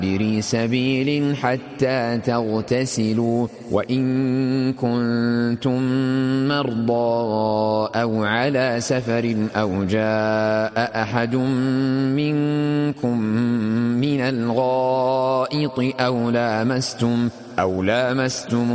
عابري سبيل حتى تغتسلوا وإن كنتم مرضى أو على سفر أو جاء أحد منكم من الغائط أو لامستم